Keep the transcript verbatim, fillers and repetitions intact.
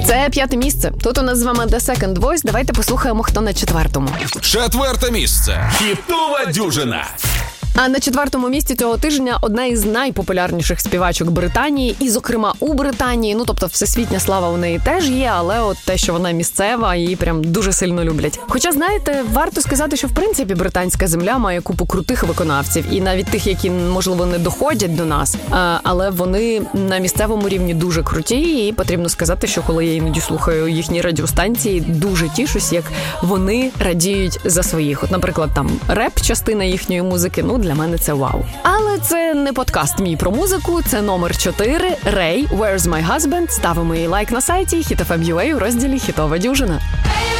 Це п'яте місце. Тут у нас з вами The Second Voice. Давайте послухаємо, хто на четвертому. Четверте місце. Хітова дюжина. А на четвертому місці цього тижня одна із найпопулярніших співачок Британії, і, зокрема, у Британії, ну, тобто всесвітня слава у неї теж є, але от те, що вона місцева, її прям дуже сильно люблять. Хоча, знаєте, варто сказати, що, в принципі, британська земля має купу крутих виконавців, і навіть тих, які, можливо, не доходять до нас, але вони на місцевому рівні дуже круті, і потрібно сказати, що коли я іноді слухаю їхні радіостанції, дуже тішусь, як вони радіють за своїх. От, наприклад, там реп-частина їхньої музики, ну, для мене це вау. Але це не подкаст мій про музику, це номер чотири, Рей, Where's My Husband. Ставимо її лайк на сайті хіт еф ем ю а у розділі «Хітова дюжина».